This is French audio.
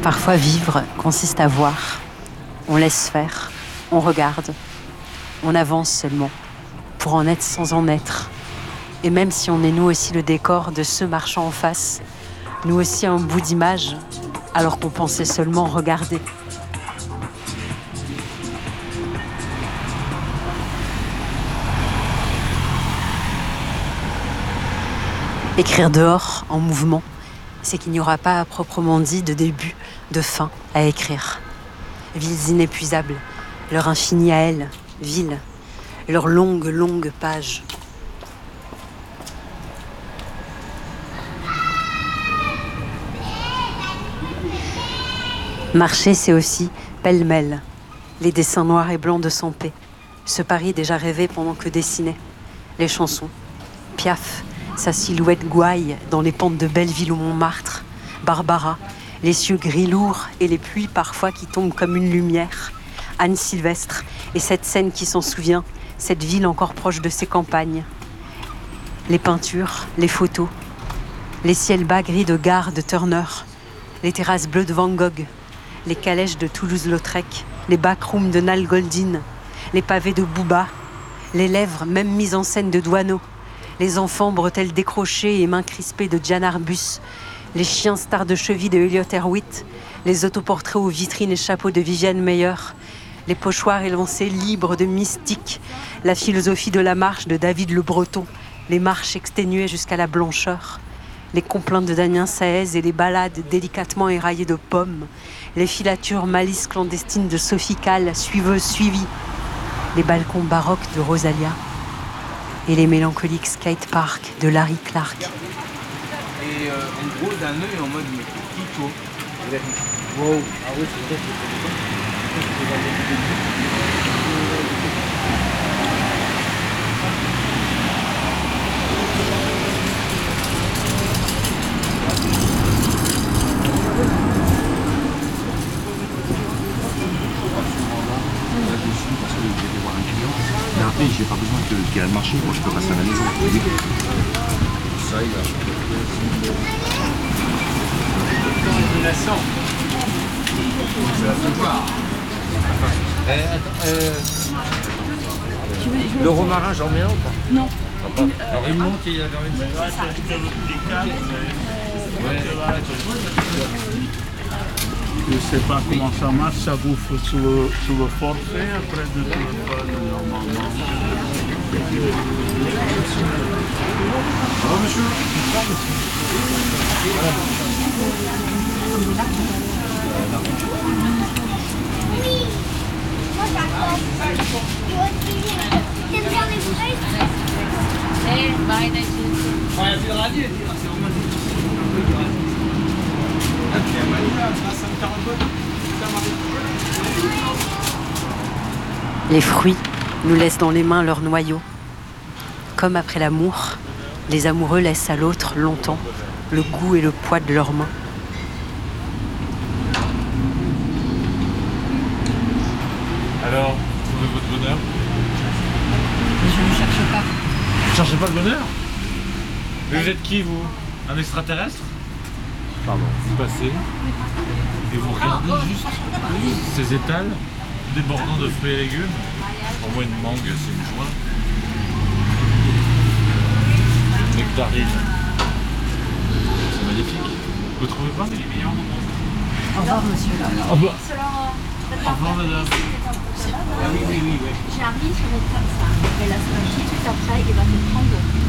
Parfois, vivre consiste à voir. On laisse faire, on regarde, on avance seulement, pour en être sans en être. Et même si on est nous aussi le décor de ceux marchant en face, nous aussi un bout d'image, alors qu'on pensait seulement regarder. Écrire dehors, en mouvement, c'est qu'il n'y aura pas à proprement dit de début, de fin à écrire. Villes inépuisables, leur infini à elles, villes, leurs longues pages. Marcher, c'est aussi, pêle-mêle, les dessins noirs et blancs de Sampé, ce Paris déjà rêvé pendant que dessinait, les chansons, Piaf, sa silhouette gouaille dans les pentes de Belleville ou Montmartre, Barbara, les cieux gris lourds et les pluies parfois qui tombent comme une lumière, Anne Sylvestre et cette scène qui s'en souvient, cette ville encore proche de ses campagnes, les peintures, les photos, les ciels bas gris de Gare de Turner, les terrasses bleues de Van Gogh, les calèches de Toulouse-Lautrec, les backrooms de Nal Goldin, les pavés de Bouba, les lèvres même mises en scène de Douaneau, les enfants bretelles décrochées et mains crispées de Diane Arbus, les chiens stars de cheville de Elliot Erwitt, les autoportraits aux vitrines et chapeaux de Viviane Meyer, les pochoirs élancés libres de mystique, la philosophie de la marche de David Le Breton, les marches exténuées jusqu'à la blancheur, les complaintes de Damien Saez et les ballades délicatement éraillées de pommes, les filatures malices clandestines de Sophie Calle, suiveuse suivie, les balcons baroques de Rosalia et les mélancoliques skateparks de Larry Clark. Et en gros, d'un œil en mode, mais qui toi? Wow. Ah oui, c'est Mais après, j'ai pas besoin qu'il y ait le marché, moi je peux passer à la maison. Ça, il a le romarin, j'en mets un ou pas? Non. Alors il monte et il y a Je sais pas comment ça marche, ça bouffe sous le forfait, après de téléphone normalement. Bonjour monsieur. T'aimes bien les fraises? Les fruits nous laissent dans les mains leur noyau. Comme après l'amour, les amoureux laissent à l'autre longtemps le goût et le poids de leurs mains. Alors, vous trouvez votre bonheur? Je ne cherche pas. Vous cherchez pas le bonheur? Mais vous êtes qui, vous? Un extraterrestre? Pardon. Vous passez et vous regardez juste ces étals débordant de fruits et légumes. Pour moi, une mangue, c'est une joie. Une nectarine. C'est magnifique. Vous trouvez pas? Au revoir, monsieur. Au revoir. Au revoir, madame. J'arrive, je vais comme ça. Et là, tout de suite après, il va te prendre